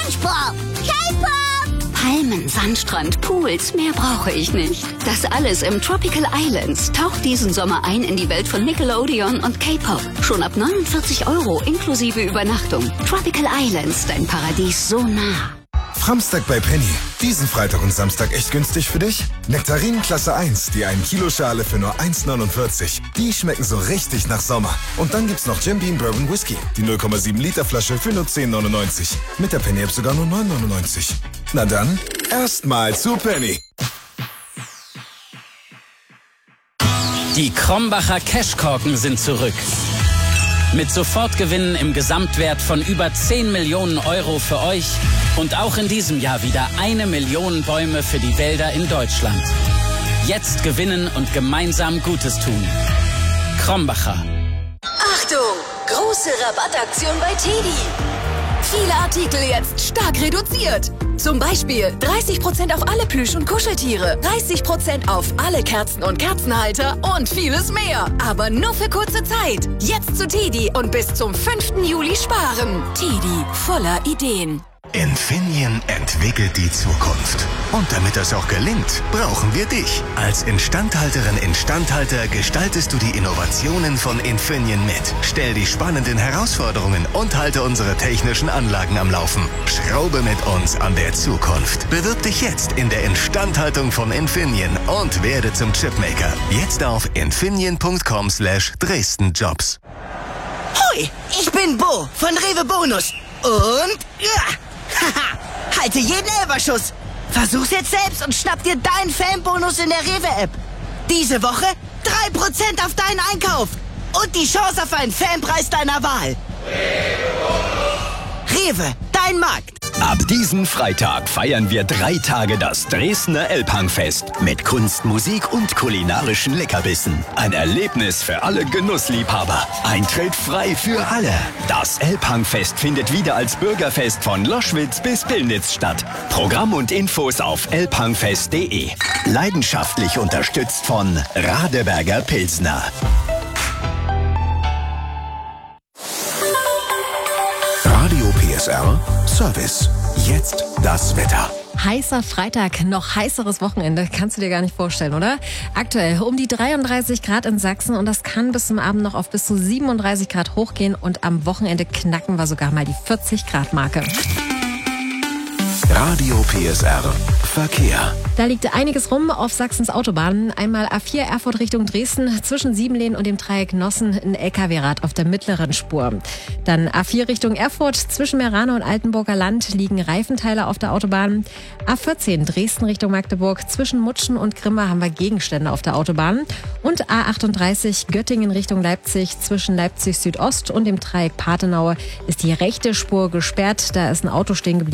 Spongebob, K-Pop. Palmen, Sandstrand, Pools, mehr brauche ich nicht. Das alles im Tropical Islands. Taucht diesen Sommer ein in die Welt von Nickelodeon und K-Pop. Schon ab 49 € inklusive Übernachtung. Tropical Islands, dein Paradies so nah. Framstag bei Penny. Diesen Freitag und Samstag echt günstig für dich? Nektarinen Klasse 1, die 1 Kilo Schale für nur 1,49. Die schmecken so richtig nach Sommer. Und dann gibt's noch Jim Beam Bourbon Whisky. Die 0,7 Liter Flasche für nur 10,99. Mit der Penny App sogar nur 9,99. Na dann, erstmal zu Penny. Die Krombacher Cashkorken sind zurück. Mit Sofortgewinnen im Gesamtwert von über 10 Millionen € für euch und auch in diesem Jahr wieder 1 Million Bäume für die Wälder in Deutschland. Jetzt gewinnen und gemeinsam Gutes tun. Krombacher. Achtung! Große Rabattaktion bei TEDi. Viele Artikel jetzt stark reduziert. Zum Beispiel 30% auf alle Plüsch- und Kuscheltiere, 30% auf alle Kerzen und Kerzenhalter und vieles mehr. Aber nur für kurze Zeit. Jetzt zu TEDi und bis zum 5. Juli sparen. TEDi, voller Ideen. Infineon entwickelt die Zukunft. Und damit das auch gelingt, brauchen wir dich. Als Instandhalterin/Instandhalter gestaltest du die Innovationen von Infineon mit. Stell die spannenden Herausforderungen und halte unsere technischen Anlagen am Laufen. Schraube mit uns an der Zukunft. Bewirb dich jetzt in der Instandhaltung von Infineon und werde zum Chipmaker. Jetzt auf infineon.com/DresdenJobs. Hoi, ich bin Bo von Rewe Bonus. Und haha, halte jeden Elberschuss. Versuch's jetzt selbst und schnapp dir deinen Fanbonus in der Rewe-App. Diese Woche 3% auf deinen Einkauf und die Chance auf einen Fanpreis deiner Wahl. Rewe, dein Markt. Ab diesen Freitag feiern wir 3 Tage das Dresdner Elbhangfest mit Kunst, Musik und kulinarischen Leckerbissen. Ein Erlebnis für alle Genussliebhaber. Eintritt frei für alle. Das Elbhangfest findet wieder als Bürgerfest von Loschwitz bis Pillnitz statt. Programm und Infos auf elbhangfest.de. Leidenschaftlich unterstützt von Radeberger Pilsner. Radio PSR Service. Jetzt das Wetter. Heißer Freitag, noch heißeres Wochenende, kannst du dir gar nicht vorstellen, oder? Aktuell um die 33 Grad in Sachsen und das kann bis zum Abend noch auf bis zu 37 Grad hochgehen und am Wochenende knacken wir sogar mal die 40 Grad Marke. Radio PSR Verkehr. Da liegt einiges rum auf Sachsens Autobahnen. Einmal A4 Erfurt Richtung Dresden, zwischen Siebenlehn und dem Dreieck Nossen ein LKW-Rad auf der mittleren Spur. Dann A4 Richtung Erfurt, zwischen Meranau und Altenburger Land liegen Reifenteile auf der Autobahn. A14 Dresden Richtung Magdeburg, zwischen Mutschen und Grimma haben wir Gegenstände auf der Autobahn. Und A38 Göttingen Richtung Leipzig, zwischen Leipzig Südost und dem Dreieck Patenau ist die rechte Spur gesperrt. Da ist ein Auto stehen geblieben.